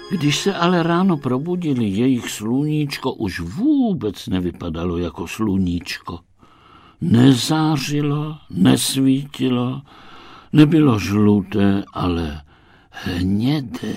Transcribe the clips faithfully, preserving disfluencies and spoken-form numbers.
Když se ale ráno probudili, jejich sluníčko už vůbec nevypadalo jako sluníčko. Nezářilo, nesvítilo, nebylo žluté, ale hnědé.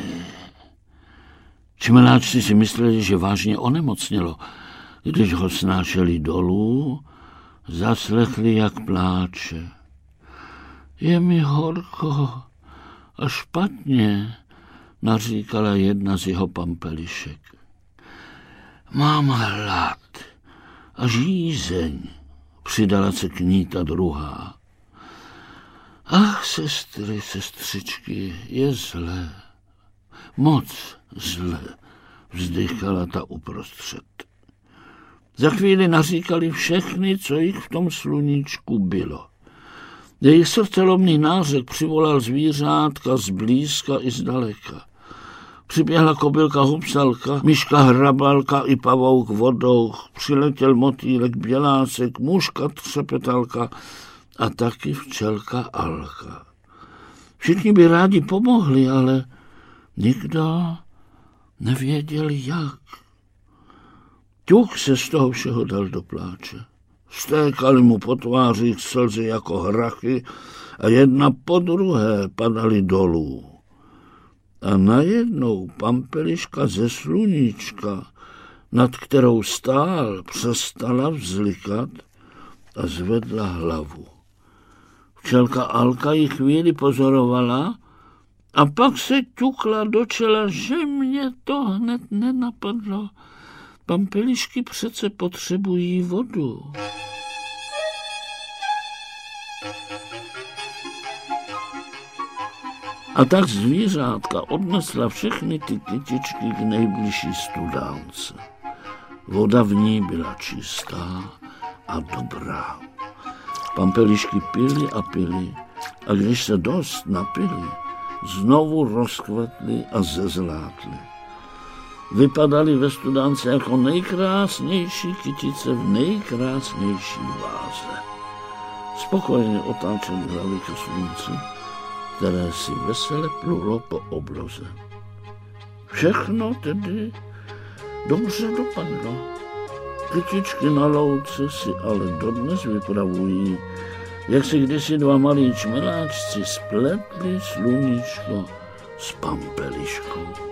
Čmeláčci si mysleli, že vážně onemocnělo. Když ho snášeli dolů, zaslechli, jak pláče. Je mi horko a špatně, naříkala jedna z jeho pampelišek. Mám hlad a žízeň, přidala se k ní ta druhá. Ach, sestry, sestřičky, je zlé, moc zlé, vzdychala ta uprostřed. Za chvíli naříkali všechny, co jich v tom sluníčku bylo. Jejich srdcelomný nářek přivolal zvířátka zblízka i zdaleka. Přiběhla kobylka hupsalka, myška hrabalka i pavouk vodouch, přiletěl motýlek bělásek, muška třepetalka a taky včelka Alka. Všichni by rádi pomohli, ale nikdo nevěděl jak. Ťuk se z toho všeho dal do pláče. Stékaly mu po tvářích slzy jako hrachy a jedna po druhé padaly dolů. A najednou pampeliška ze sluníčka, nad kterou stál, přestala vzlikat a zvedla hlavu. Včelka Alka ji chvíli pozorovala a pak se ťukla do čela, že mě to hned nenapadlo. Pampelišky přece potřebují vodu. A tak zvířátka odnesla všechny ty kytičky k nejbližší studánce. Voda v ní byla čistá a dobrá. Pampelišky pily a pily a když se dost napily, znovu rozkvetly a zezlátly. Vypadaly ve studánce jako nejkrásnější kytice v nejkrásnější váze. Spokojeně otáčely hlavy ke slunci, které si vesele plulo po obloze. Všechno tedy dobře dopadlo. Kytičky na louce si ale dodnes vypravují, jak si kdysi dva malí čmeláčci spletli sluníčko s pampeliškou.